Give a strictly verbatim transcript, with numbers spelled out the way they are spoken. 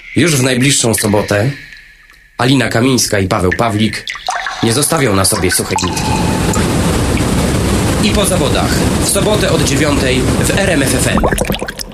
Już w najbliższą sobotę Alina Kamińska i Paweł Pawlik nie zostawią na sobie suchej nitki. I po zawodach w sobotę od dziewiątej w R M F F M.